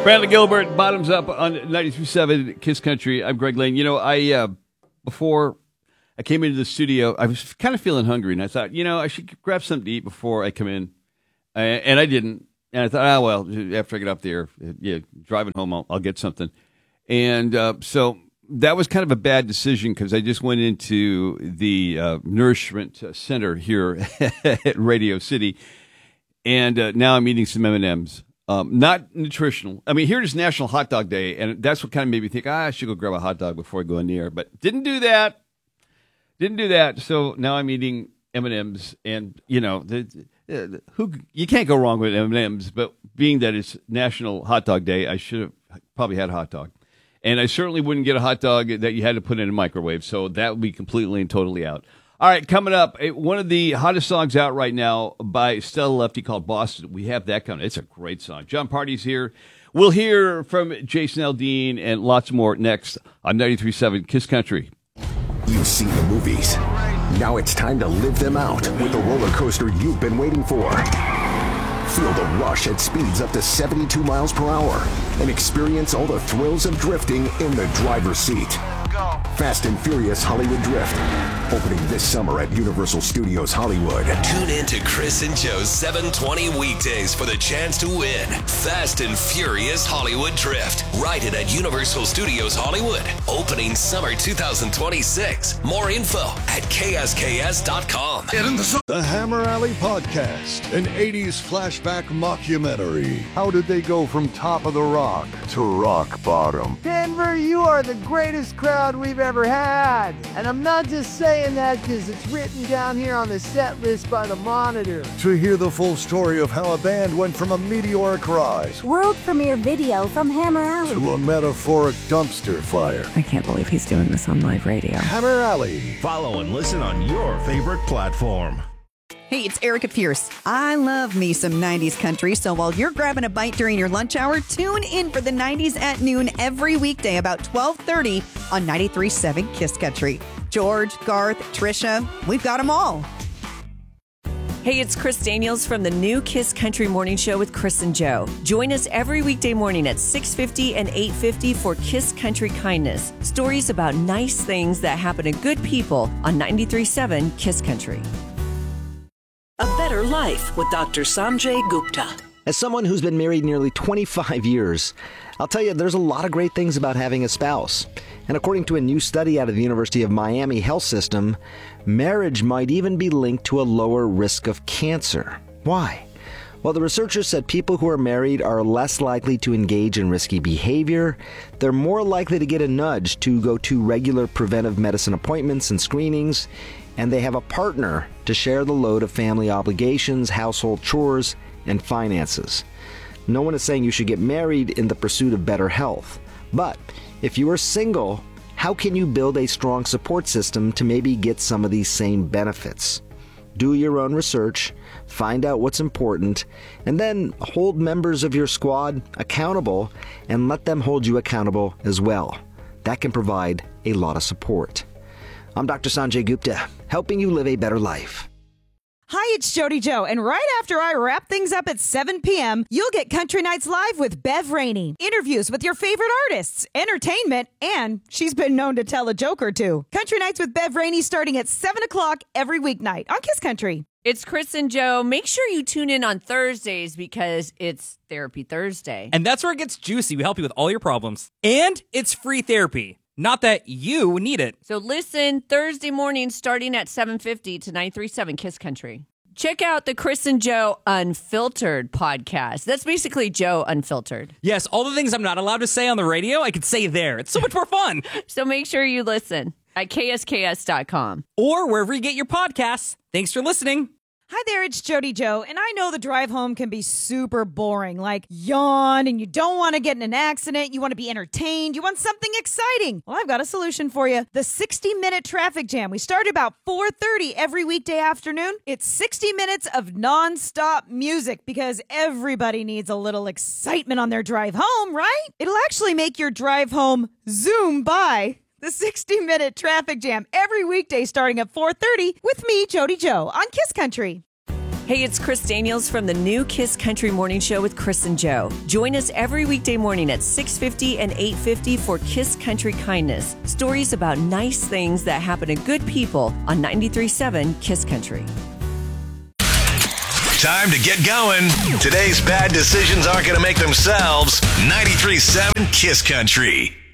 Bradley Gilbert, Bottoms Up on 93.7 Kiss Country. I'm Greg Lane. You know, before I came into the studio, I was kind of feeling hungry, and I thought, I should grab something to eat before I come in. And I didn't. And I thought, well, after I get up there, driving home, I'll get something. And so that was kind of a bad decision because I just went into the Nourishment Center here at Radio City, and now I'm eating some M&Ms. Not nutritional. I mean, here it is National Hot Dog Day, and that's what kind of made me think, I should go grab a hot dog before I go in the air. But didn't do that. So now I'm eating M&Ms, and, who you can't go wrong with M&Ms, but being that it's National Hot Dog Day, I should have probably had a hot dog. And I certainly wouldn't get a hot dog that you had to put in a microwave, so that would be completely and totally out. All right, coming up, one of the hottest songs out right now by Stella Lefty called Boston. We have that coming. It's a great song. John Party's here. We'll hear from Jason Aldean and lots more next on 93.7 Kiss Country. You've seen the movies. Now it's time to live them out with the roller coaster you've been waiting for. Feel the rush at speeds up to 72 miles per hour and experience all the thrills of drifting in the driver's seat. Fast and Furious Hollywood Drift, opening this summer at Universal Studios Hollywood. Tune in to Chris and Joe's 720 weekdays for the chance to win Fast and Furious Hollywood Drift, right at Universal Studios Hollywood, opening summer 2026. More info at ksks.com. The Hammer Alley Podcast, an 80s flashback mockumentary. How did they go from top of the rock to rock bottom? Denver, you are the greatest crowd we've ever had. And I'm not just saying that because it's written down here on the set list by the Monitor. To hear the full story of how a band went from a meteoric rise world premiere video from Hammer Alley to a metaphoric dumpster fire. I can't believe he's doing this on live radio. Hammer Alley. Follow and listen on your favorite platform. Hey, it's Erica Pierce. I love me some 90s country, so while you're grabbing a bite during your lunch hour, tune in for the 90s at noon every weekday about 12:30 on 93.7 Kiss Country. George, Garth, Trisha, we've got them all. Hey, it's Chris Daniels from the new Kiss Country Morning Show with Chris and Joe. Join us every weekday morning at 6:50 and 8:50 for Kiss Country Kindness. Stories about nice things that happen to good people on 93.7 Kiss Country. A Better Life with Dr. Sanjay Gupta. As someone who's been married nearly 25 years, I'll tell you there's a lot of great things about having a spouse. And according to a new study out of the University of Miami Health System, marriage might even be linked to a lower risk of cancer. Why? Well, the researchers said people who are married are less likely to engage in risky behavior, they're more likely to get a nudge to go to regular preventive medicine appointments and screenings, and they have a partner to share the load of family obligations, household chores, and finances. No one is saying you should get married in the pursuit of better health. But if you are single, how can you build a strong support system to maybe get some of these same benefits? Do your own research, find out what's important, and then hold members of your squad accountable and let them hold you accountable as well. That can provide a lot of support. I'm Dr. Sanjay Gupta, helping you live a better life. Hi, it's Jody Joe, and right after I wrap things up at 7 p.m., you'll get Country Nights Live with Bev Rainey. Interviews with your favorite artists, entertainment, and she's been known to tell a joke or two. Country Nights with Bev Rainey starting at 7 o'clock every weeknight on Kiss Country. It's Chris and Joe. Make sure you tune in on Thursdays because it's Therapy Thursday. And that's where it gets juicy. We help you with all your problems. And it's free therapy. Not that you need it. So listen Thursday morning starting at 7:50 to 93.7 Kiss Country. Check out the Chris and Joe Unfiltered podcast. That's basically Joe Unfiltered. Yes, all the things I'm not allowed to say on the radio, I could say there. It's so much more fun. So make sure you listen at ksks.com. Or wherever you get your podcasts. Thanks for listening. Hi there, it's Jody Joe, and I know the drive home can be super boring, like yawn, and you don't want to get in an accident, you want to be entertained, you want something exciting. Well, I've got a solution for you. The 60-minute traffic jam. We start about 4:30 every weekday afternoon. It's 60 minutes of nonstop music because everybody needs a little excitement on their drive home, right? It'll actually make your drive home zoom by. The 60-minute traffic jam every weekday starting at 4:30 with me, Jody Joe, on Kiss Country. Hey, it's Chris Daniels from the new Kiss Country Morning Show with Chris and Joe. Join us every weekday morning at 6:50 and 8:50 for Kiss Country Kindness. Stories about nice things that happen to good people on 93.7 Kiss Country. Time to get going. Today's bad decisions aren't going to make themselves. 93.7 Kiss Country.